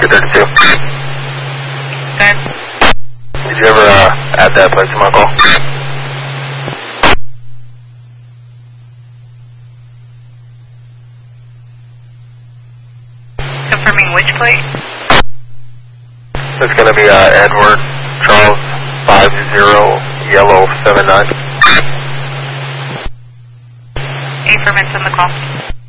Ticket 32. Good. Did you ever add that plate to my call? Confirming which plate? It's going to be Edward Charles 50 Yellow 79. Affirmative in the call.